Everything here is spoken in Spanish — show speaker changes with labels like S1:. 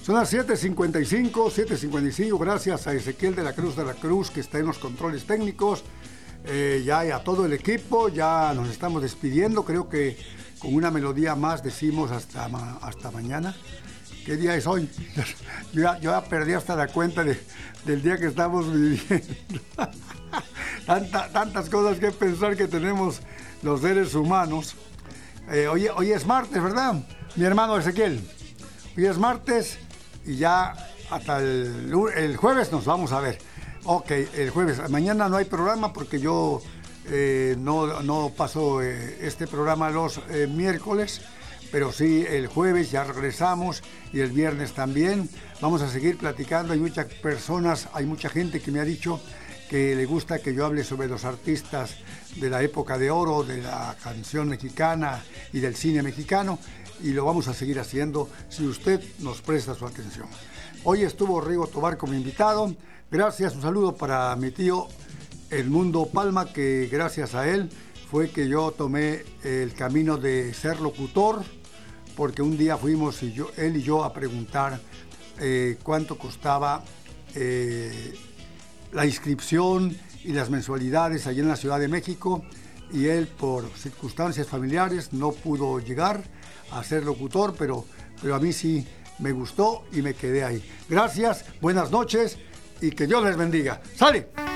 S1: Son las 7:55, gracias a Ezequiel de la Cruz que está en los controles técnicos, ya y a todo el equipo. Ya nos estamos despidiendo, creo que con una melodía más decimos hasta mañana. ¿Qué día es hoy? Yo ya perdí hasta la cuenta del día que estamos viviendo. Tantas cosas que pensar que tenemos los seres humanos. Hoy es martes, ¿verdad? Mi hermano Ezequiel. Hoy es martes y ya hasta el jueves nos vamos a ver. Ok, el jueves. Mañana no hay programa porque yo no paso este programa los miércoles, pero sí el jueves ya regresamos y el viernes también. Vamos a seguir platicando. Hay muchas personas, hay mucha gente que me ha dicho que le gusta que yo hable sobre los artistas de la época de oro, de la canción mexicana y del cine mexicano, y lo vamos a seguir haciendo si usted nos presta su atención. Hoy estuvo Rigo Tobar como invitado. Gracias, un saludo para mi tío Edmundo Palma, que gracias a él fue que yo tomé el camino de ser locutor, porque un día fuimos él y yo a preguntar cuánto costaba la inscripción y las mensualidades allí en la Ciudad de México, y él por circunstancias familiares no pudo llegar a ser locutor, pero a mí sí me gustó y me quedé ahí. Gracias, buenas noches y que Dios les bendiga. ¡Sale!